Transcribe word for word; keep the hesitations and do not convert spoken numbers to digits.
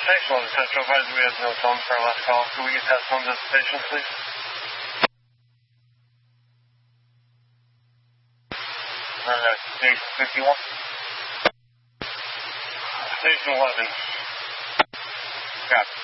Station one, Central Advisor, we have no phone for our last call. Could we get that phone to the station, please? Uh, Station fifty-one. Station eleven. Got it.